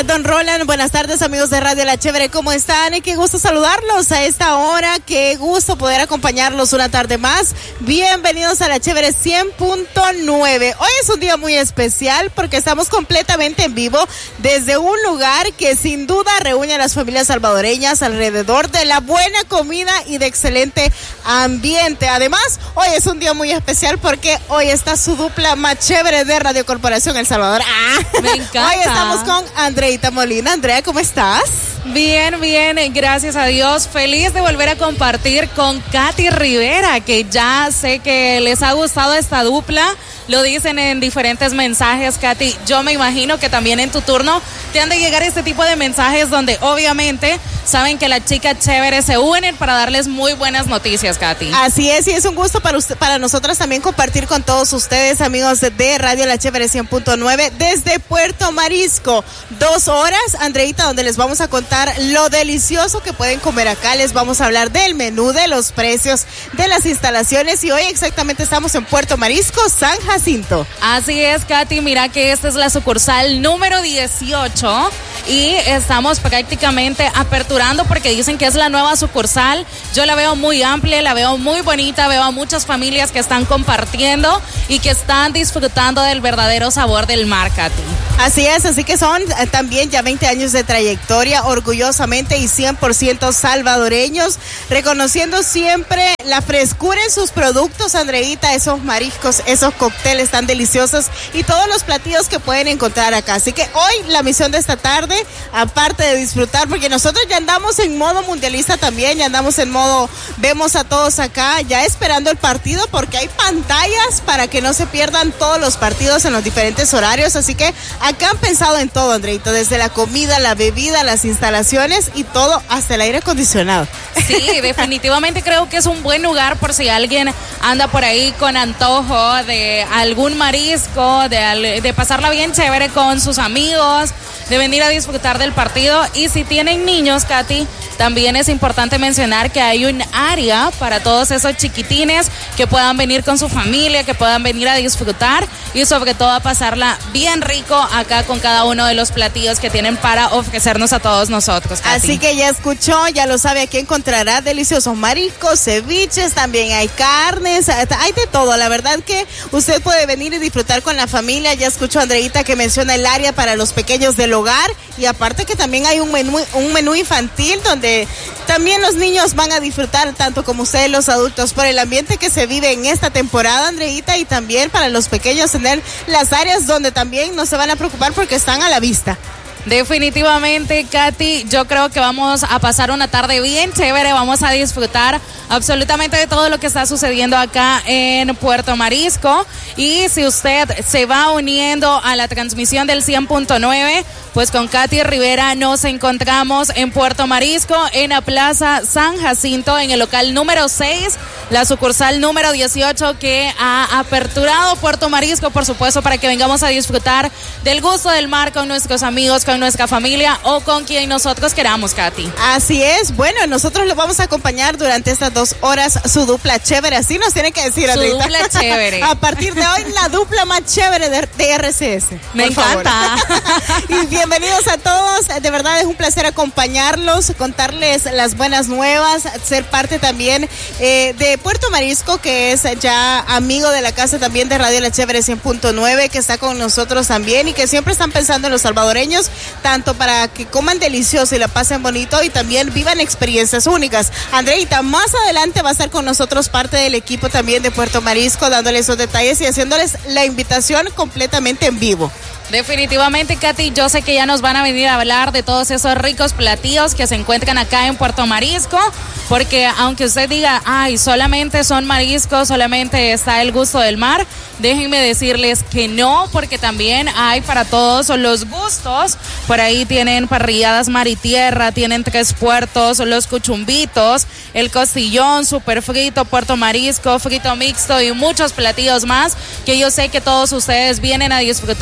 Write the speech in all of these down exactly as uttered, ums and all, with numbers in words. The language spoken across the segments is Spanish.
don Roland. Buenas tardes, amigos de Radio La Chévere. ¿Cómo están? Y qué gusto saludarlos a esta hora. Qué gusto poder acompañarlos una tarde más. Bienvenidos a La Chévere cien punto nueve. Hoy es un día muy especial porque estamos completamente en vivo desde un lugar que sin duda reúne a las familias salvadoreñas alrededor de la buena comida y de excelente ambiente. Además, hoy es un día muy especial porque hoy está su dupla más chévere de Radio Corporación El Salvador. ¡Ah! Me encanta. Hoy estamos con Andreita Molina. Andrea, ¿cómo estás? Bien, bien, gracias a Dios. Feliz de volver a compartir con Katy Rivera, que ya sé que les ha gustado esta dupla. Lo dicen en diferentes mensajes, Katy. Yo me imagino que también en tu turno te han de llegar este tipo de mensajes donde obviamente saben que las chicas chéveres se unen para darles muy buenas noticias, Katy. Así es, y es un gusto para usted, para nosotras también compartir con todos ustedes, amigos de Radio La Chévere cien punto nueve, desde Puerto Marisco. Dos horas, Andreita, donde les vamos a contar lo delicioso que pueden comer acá. Les vamos a hablar del menú, de los precios, de las instalaciones, y hoy exactamente estamos en Puerto Marisco, San Jacinto. Así es, Katy, mira que esta es la sucursal número dieciocho y estamos prácticamente aperturando porque dicen que es la nueva sucursal. Yo la veo muy amplia, la veo muy bonita, veo a muchas familias que están compartiendo y que están disfrutando del verdadero sabor del mar, Katy. Así es, así que son eh, también ya veinte años de trayectoria, orgullosamente y cien por ciento salvadoreños, reconociendo siempre la frescura en sus productos, Andreita, esos mariscos, esos cócteles tan deliciosos y todos los platillos que pueden encontrar acá. Así que hoy la misión de esta tarde, aparte de disfrutar, porque nosotros ya andamos en modo mundialista también, ya andamos en modo, vemos a todos acá, ya esperando el partido, porque hay pantallas para que no se pierdan todos los partidos en los diferentes horarios, así que acá han pensado en todo, Andreito, desde la comida, la bebida, las instalaciones y todo, hasta el aire acondicionado. Sí, definitivamente creo que es un buen lugar por si alguien anda por ahí con antojo de algún marisco, de, de pasarla bien chévere con sus amigos, de venir a disfrutar del partido. Y si tienen niños, Katy, también es importante mencionar que hay un área para todos esos chiquitines que puedan venir con su familia, que puedan venir a disfrutar y sobre todo a pasarla bien rico acá con cada uno de los platillos que tienen para ofrecernos a todos nosotros, Katy. Así que ya escuchó, ya lo sabe, aquí encontrará deliciosos mariscos, ceviches, también hay carnes, hay de todo. La verdad que usted puede venir y disfrutar con la familia. Ya escuchó a Andreita que menciona el área para los pequeños del hogar, y aparte que también hay un menú, un menú infantil donde también los niños van a disfrutar tanto como ustedes los adultos por el ambiente que se vive en esta temporada, Andreita, y también para los pequeños tener las áreas donde también no se van a preocupar porque están a la vista. Definitivamente, Katy, yo creo que vamos a pasar una tarde bien chévere, vamos a disfrutar absolutamente de todo lo que está sucediendo acá en Puerto Marisco. Y si usted se va uniendo a la transmisión del cien punto nueve, pues con Katy Rivera nos encontramos en Puerto Marisco, en la Plaza San Jacinto, en el local número seis, la sucursal número dieciocho que ha aperturado Puerto Marisco, por supuesto, para que vengamos a disfrutar del gusto del mar con nuestros amigos, con nuestra familia o con quien nosotros queramos, Katy. Así es, bueno, nosotros le vamos a acompañar durante estas dos horas su dupla chévere, así nos tiene que decir, su Andreita. Dupla chévere. A partir de hoy, la dupla más chévere de, de R C S. Me encanta. Y bienvenidos a todos, de verdad es un placer acompañarlos, contarles las buenas nuevas, ser parte también eh, de Puerto Marisco, que es ya amigo de la casa también de Radio La Chévere cien punto nueve, que está con nosotros también y que siempre están pensando en los salvadoreños, tanto para que coman delicioso y la pasen bonito y también vivan experiencias únicas. Andreita, más adelante va a estar con nosotros parte del equipo también de Puerto Marisco, dándoles esos detalles y haciéndoles la invitación completamente en vivo. Definitivamente, Katy, yo sé que ya nos van a venir a hablar de todos esos ricos platillos que se encuentran acá en Puerto Marisco, porque aunque usted diga, ay, solamente son mariscos, solamente está el gusto del mar, déjenme decirles que no, porque también hay para todos los gustos. Por ahí tienen parrilladas mar y tierra, tienen tres puertos, los cuchumbitos, el costillón, super frito, Puerto Marisco, frito mixto y muchos platillos más que yo sé que todos ustedes vienen a disfrutar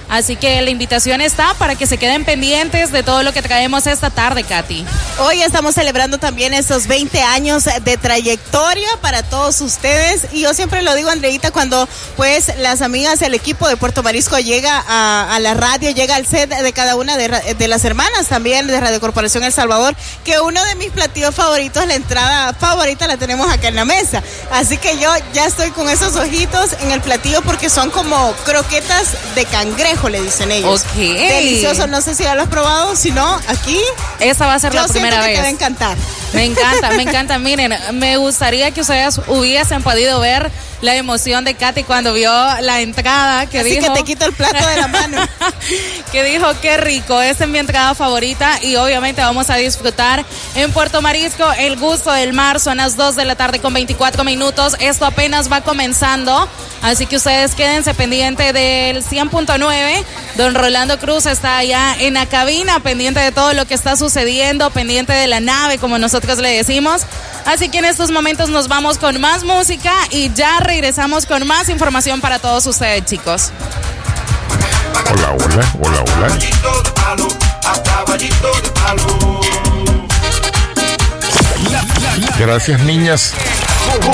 Así que la invitación está para que se queden pendientes de todo lo que traemos esta tarde, Katy. Hoy estamos celebrando también estos veinte años de trayectoria para todos ustedes. Y yo siempre lo digo, Andreita, cuando pues las amigas, el equipo de Puerto Marisco llega a, a la radio, llega al set de cada una de, de las hermanas también de Radio Corporación El Salvador, que uno de mis platillos favoritos, la entrada favorita, la tenemos acá en la mesa. Así que yo ya estoy con esos ojitos en el platillo porque son como croquetas de cangrejo, le dicen ellos. Ok. Delicioso, no sé si ya lo has probado, si no, aquí. Esta va a ser la primera vez. Te va a encantar. Me encanta, me encanta. Miren, me gustaría que ustedes hubiesen podido ver la emoción de Katy cuando vio la entrada, que Así dijo... que te quito el plato de la mano. Que dijo, qué rico, esta es mi entrada favorita y obviamente vamos a disfrutar en Puerto Marisco el gusto del mar. Son las dos de la tarde con veinticuatro minutos. Esto apenas va comenzando, así que ustedes quédense pendiente del cien punto nueve. Don Rolando Cruz está allá en la cabina, pendiente de todo lo que está sucediendo, pendiente de la nave, como nosotros le decimos. Así que en estos momentos nos vamos con más música y ya regresamos con más información para todos ustedes, chicos. Hola, hola, hola, hola. Gracias, niñas.